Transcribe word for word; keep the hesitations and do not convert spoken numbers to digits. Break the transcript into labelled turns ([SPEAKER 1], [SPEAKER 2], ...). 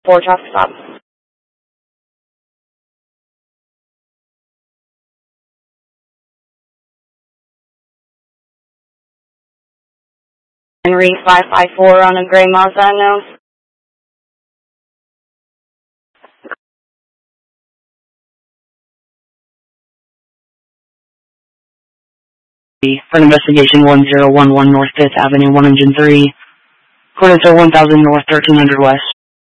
[SPEAKER 1] four traffic stop. Henry five five four on a gray Mazda unknown.
[SPEAKER 2] For an investigation one zero one one North fifth Avenue one oh three, quarter to one thousand North thirteen hundred West.